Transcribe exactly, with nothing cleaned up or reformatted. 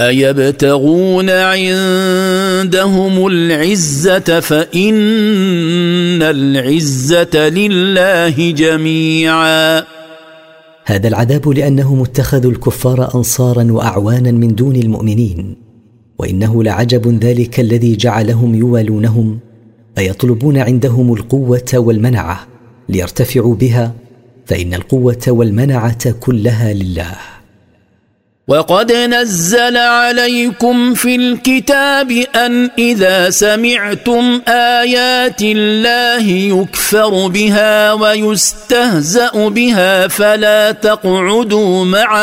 أيبتغون عندهم العزة فإن العزة لله جميعا. هذا العذاب لأنهم اتخذوا الكفار أنصارا وأعوانا من دون المؤمنين، وإنه لعجب ذلك الذي جعلهم يوالونهم فيطلبون عندهم القوة والمنعة ليرتفعوا بها، فإن القوة والمنعة كلها لله. وقد نزل عليكم في الكتاب أن إذا سمعتم آيات الله يكفر بها ويستهزأ بها فلا تقعدوا معهم